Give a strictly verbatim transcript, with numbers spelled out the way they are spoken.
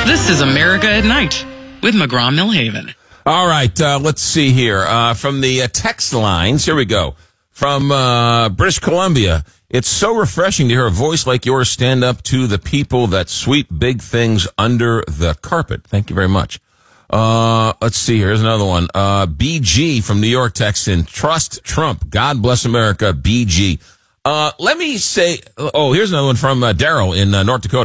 This is America at Night with McGraw-Millhaven. All right, uh, let's see here. Uh, from the uh, text lines, here we go. From uh, British Columbia, it's so refreshing to hear a voice like yours stand up to the people that sweep big things under the carpet. Thank you very much. Uh, let's see, here's another one. Uh, B G from New York texts in, trust Trump. God bless America, B G. Uh, let me say, oh, here's another one from uh, Daryl in uh, North Dakota.